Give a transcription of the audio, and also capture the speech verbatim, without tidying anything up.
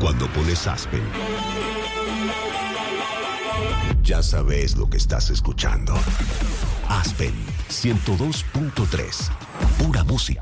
Cuando pones Aspen, ya sabes lo que estás escuchando. Aspen ciento dos punto tres. Pura música.